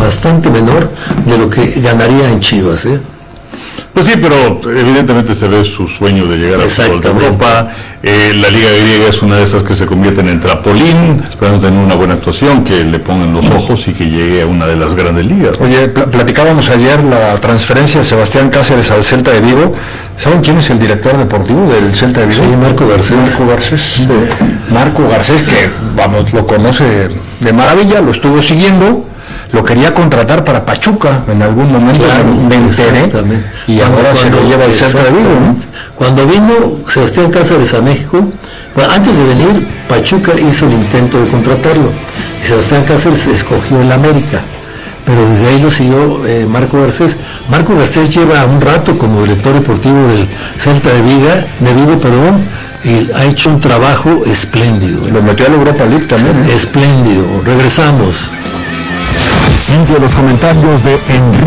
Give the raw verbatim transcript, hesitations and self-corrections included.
bastante menor de lo que ganaría en Chivas, ¿eh? Pues sí, pero evidentemente se ve su sueño de llegar al fútbol de Europa. Eh, la Liga Griega es una de esas que se convierten en trampolín. Esperamos tener una buena actuación, que le pongan los ojos y que llegue a una de las grandes ligas. Oye, pl- platicábamos ayer la transferencia de Sebastián Cáceres al Celta de Vigo. ¿Saben quién es el director deportivo del Celta de Vigo? Sí, Marco Garcés. Marco Garcés. Sí. Marco Garcés, que vamos, lo conoce de maravilla, lo estuvo siguiendo. Lo quería contratar para Pachuca en algún momento, Claro, me enteré, y cuando, ahora cuando, se lo lleva el Celta de Vigo, ¿no? Cuando vino Sebastián Cáceres a México, bueno, antes de venir, Pachuca hizo el intento de contratarlo, y Sebastián Cáceres escogió el América, pero desde ahí lo siguió eh, Marco Garcés. Marco Garcés lleva un rato como director deportivo del Celta de Vigo, de Vigo, perdón, y ha hecho un trabajo espléndido. Lo metió a la Europa League también, ¿eh? Espléndido. Regresamos. Sigue los comentarios de Enrique